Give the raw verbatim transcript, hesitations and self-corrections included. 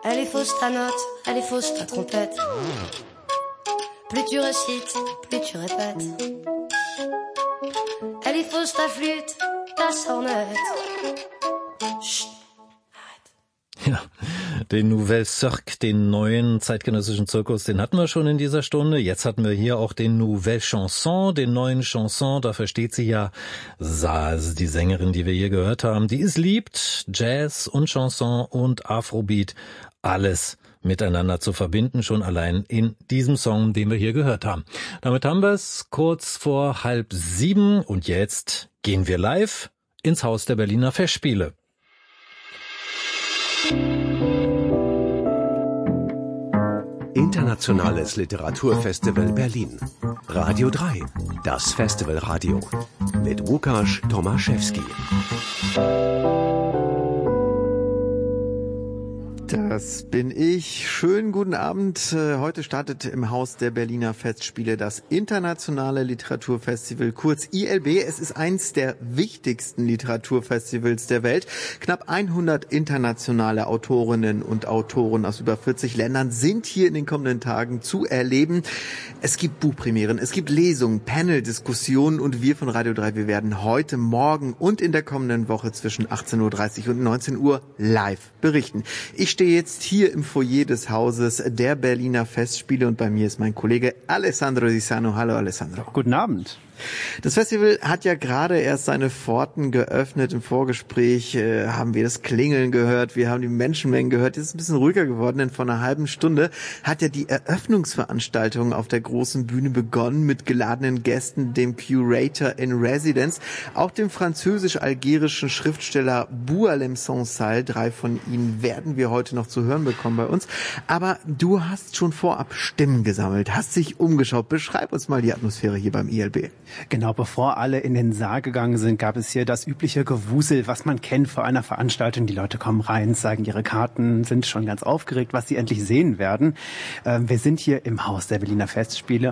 Elle est fausse ta note, elle est fausse ta trompette. Plus tu récites, plus tu répètes. Elle est fausse ta flûte, ta sornette. Chut, arrête. Ja, den Nouvelle Cirque, den neuen zeitgenössischen Zirkus, den hatten wir schon in dieser Stunde. Jetzt hatten wir hier auch den Nouvelle Chanson, den neuen Chanson. Da versteht sie ja, also die Sängerin, die wir hier gehört haben, die es liebt, Jazz und Chanson und Afrobeat, alles miteinander zu verbinden, schon allein in diesem Song, den wir hier gehört haben. Damit haben wir es kurz vor halb sieben und jetzt gehen wir live ins Haus der Berliner Festspiele. Internationales Literaturfestival Berlin. Radio drei, das Festivalradio. Mit Łukasz Tomaszewski. Das bin ich. Schönen guten Abend. Heute startet im Haus der Berliner Festspiele das Internationale Literaturfestival, kurz I L B. Es ist eins der wichtigsten Literaturfestivals der Welt. Knapp hundert internationale Autorinnen und Autoren aus über vierzig Ländern sind hier in den kommenden Tagen zu erleben. Es gibt Buchpremieren, es gibt Lesungen, Panel-Diskussionen und wir von Radio drei, wir werden heute, morgen und in der kommenden Woche zwischen achtzehn Uhr dreißig und neunzehn Uhr live berichten. Ich stehe jetzt hier im Foyer des Hauses der Berliner Festspiele und bei mir ist mein Kollege Alessandro Di Sano. Hallo Alessandro. Guten Abend. Das Festival hat ja gerade erst seine Pforten geöffnet. Im Vorgespräch äh, haben wir das Klingeln gehört, wir haben die Menschenmengen gehört. Jetzt ist es ein bisschen ruhiger geworden, denn vor einer halben Stunde hat ja die Eröffnungsveranstaltung auf der großen Bühne begonnen mit geladenen Gästen, dem Curator in Residence, auch dem französisch-algerischen Schriftsteller Boualem Sansal. Drei von ihnen werden wir heute noch zu hören bekommen bei uns. Aber du hast schon vorab Stimmen gesammelt, hast dich umgeschaut. Beschreib uns mal die Atmosphäre hier beim I L B. Genau, bevor alle in den Saal gegangen sind, gab es hier das übliche Gewusel, was man kennt vor einer Veranstaltung. Die Leute kommen rein, zeigen ihre Karten, sind schon ganz aufgeregt, was sie endlich sehen werden. Wir sind hier im Haus der Berliner Festspiele